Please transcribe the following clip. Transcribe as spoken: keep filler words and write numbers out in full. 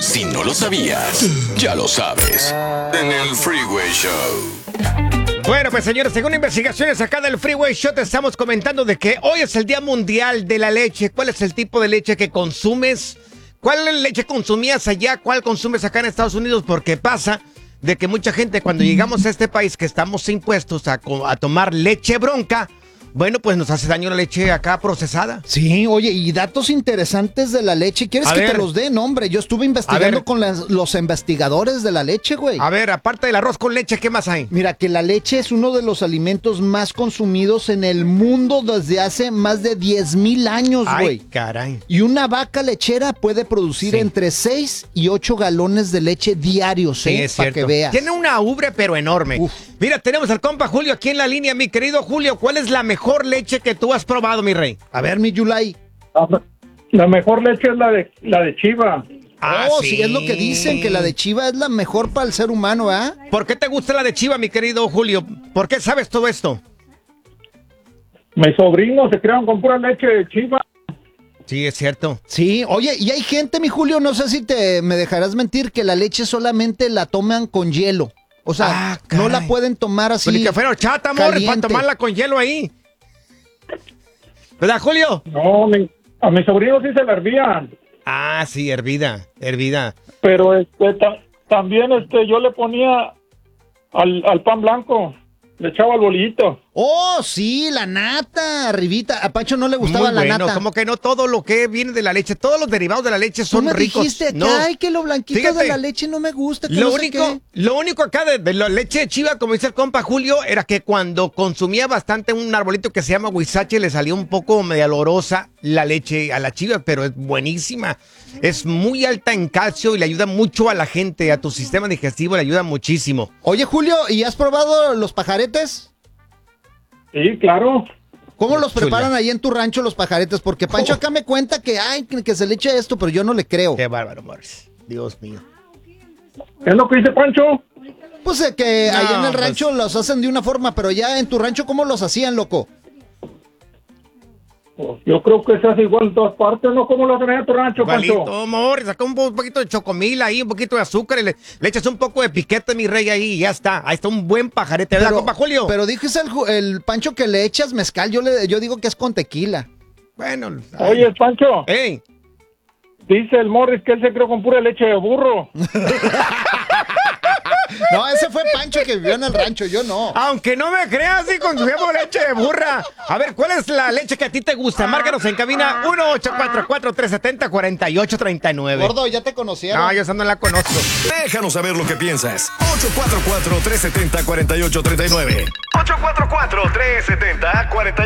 Si no lo sabías, ya lo sabes. En el Freeway Show. Bueno, pues señores, según investigaciones acá del Freeway Show te estamos comentando de que hoy es el Día Mundial de la Leche. ¿Cuál es el tipo de leche que consumes? ¿Cuál leche consumías allá? ¿Cuál consumes acá en Estados Unidos? Porque pasa de que mucha gente cuando llegamos a este país que estamos impuestos a, a tomar leche bronca, bueno, pues nos hace daño la leche acá procesada. Sí, oye, y datos interesantes de la leche. ¿Quieres A que ver. te los dé? No, hombre, yo estuve investigando con las- los investigadores de la leche, güey. A ver, aparte del arroz con leche, ¿qué más hay? Mira, que la leche es uno de los alimentos más consumidos en el mundo desde hace más de diez mil años, güey. Ay, caray. Y una vaca lechera puede producir Sí. entre seis y ocho galones de leche diarios, Sí, ¿eh? es Para cierto. que veas. Tiene una ubre, pero enorme. Uf. Mira, tenemos al compa Julio aquí en la línea. Mi querido Julio, ¿cuál es la mejor leche que tú has probado, mi rey? A ver, mi Yulai. La mejor leche es la de la de chiva. oh, sí. Es lo que dicen, que la de chiva es la mejor para el ser humano, ¿ah? ¿Por qué te gusta la de chiva, mi querido Julio? ¿Por qué sabes todo esto? Mis sobrinos se criaron con pura leche de chiva. Sí, es cierto. Sí, oye, y hay gente, mi Julio, no sé si te me dejarás mentir, que la leche solamente la toman con hielo. O sea, Ah, caray. no la pueden tomar así. Pero ni que fuera chata, amor, caliente. para tomarla con hielo ahí. ¿Verdad, Julio? No, mi- a mis sobrinos sí se la hervían. Ah, sí, hervida, hervida. Pero este, ta- también este, yo le ponía al, al pan blanco, le echaba el bolillito. Oh, sí, la nata, arribita. A Pancho no le gustaba Muy la bueno, nata. como que no todo lo que viene de la leche, todos los derivados de la leche Tú son me ricos. dijiste que, No. ay, que lo blanquito Fíjate, de la leche no me gusta. Que Lo no sé único, qué. lo único acá de, de la leche de chiva, como dice el compa Julio, era que cuando consumía bastante un arbolito que se llama huizache, le salía un poco medio olorosa la leche a la chiva, pero es buenísima. Es muy alta en calcio y le ayuda mucho a la gente, a tu sistema digestivo le ayuda muchísimo. Oye, Julio, ¿y has probado los pajaretes? Sí, claro. ¿Cómo los Chula. preparan ahí en tu rancho los pajaretes? Porque Pancho acá me cuenta que, ay, que que se le echa esto, pero yo no le creo. Qué bárbaro, Morris. Dios mío. ¿Qué es lo que dice Pancho? Pues eh, que No, ahí en el pues- rancho los hacen de una forma, pero ya en tu rancho, ¿cómo los hacían, loco? Pues yo creo que se hace igual en todas partes, ¿no? ¿Cómo lo hacen en tu rancho, Igualito, Pancho? amor, saca un po- poquito de chocomil ahí, un poquito de azúcar y le, le echas un poco de piquete, mi rey, ahí y ya está. Ahí está un buen pajarete, ¿verdad, compa Julio? pero dijiste el, ju- el Pancho que le echas mezcal, yo le yo digo que es con tequila. Bueno. ay. Oye, Pancho, Ey, dice el Morris que él se crió con pura leche de burro. No, ese fue Pancho que vivió en el rancho, yo no. aunque no me creas, sí consumimos leche de burra. A ver, ¿cuál es la leche que a ti te gusta? Márcanos en cabina uno ocho cuatro cuatro, tres siete cero, cuatro ocho tres nueve. Gordo, ya te conocieron. No, yo esa no la conozco. Déjanos saber lo que piensas. ocho cuatro cuatro, tres siete cero, cuatro ocho tres nueve. ocho cuatro cuatro, tres siete cero, cuatro